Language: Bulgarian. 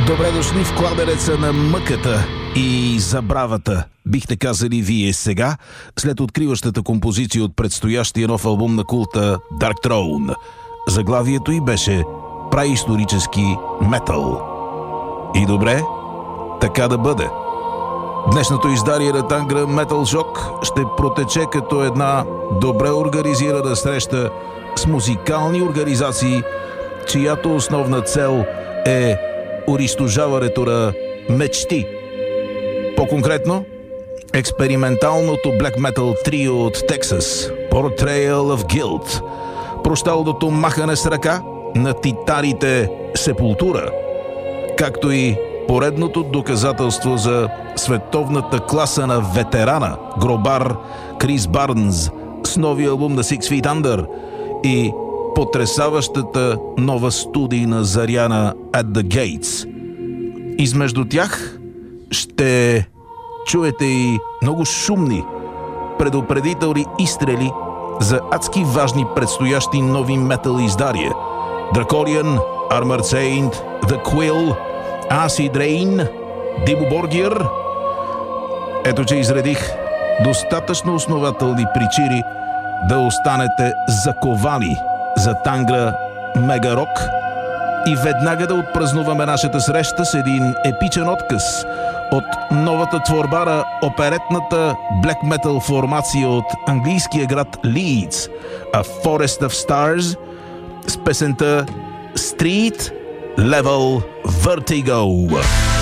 Добре дошли в кладенеца на мъката и забравата, бихте казали вие сега, след откриващата композиция от предстоящия нов албум на култа Dark Throne. Заглавието й беше праисторически метал. И добре, така да бъде. Днешното издание на Tangra Metal Shock ще протече като една добре организирана среща с музикални организации, чиято основна цел е унищожаването на мечти. По-конкретно, експерименталното black metal трио от Тексас Portrayal of Guilt, прощалното махане с ръка на титарите Сепултура, както и поредното доказателство за световната класа на ветерана гробар Крис Барнс с новия албум на Six Feet Under и потресаващата нова студийна заря на At the Gates. Измежду тях ще чуете и много шумни предупредителни изстрели за адски важни предстоящи нови метал издания: Draconian, Armored Saint, The Quill, Acid Rain, Dimmu Borgir. Ето, че изредих достатъчно основателни причини да останете заковани за Tangra Mega Rock и веднага да отпразнуваме нашата среща с един епичен откъс от новата творба на оперетната black metal формация от английския град Лийдс, A Forest of Stars, с песента Street Level Vertigo.